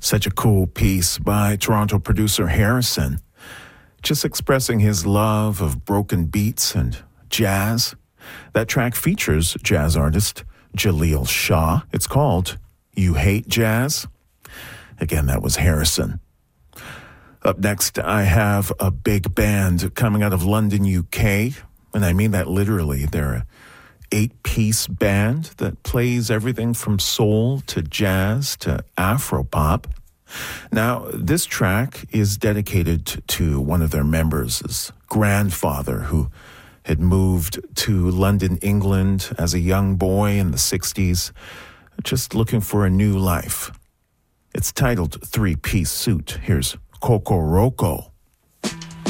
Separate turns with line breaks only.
Such a cool piece by Toronto producer Harrison, just expressing his love of broken beats and jazz. That track features jazz artist Jaleel Shaw. It's called You Hate Jazz. Again, that was Harrison. Up next, I have a big band coming out of London, UK, and I mean that literally. They're an 8-piece band that plays everything from soul to jazz to Afropop. Now, this track is dedicated to one of their members' grandfather who had moved to London, England as a young boy in the 60s, just looking for a new life. It's titled 3-Piece Suit. Here's Kokoroko.